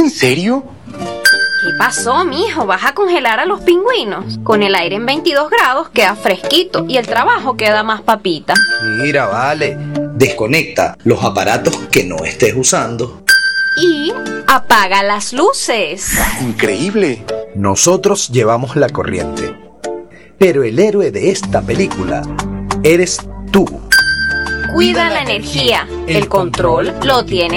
¿En serio? ¿Qué pasó, mijo? ¿Vas a congelar a los pingüinos? Con el aire en 22 grados queda fresquito y el trabajo queda más papita. Mira, vale, desconecta los aparatos que no estés usando. Y apaga las luces. Increíble. Nosotros llevamos la corriente, pero el héroe de esta película eres tú. Cuida la energía. El control lo tienes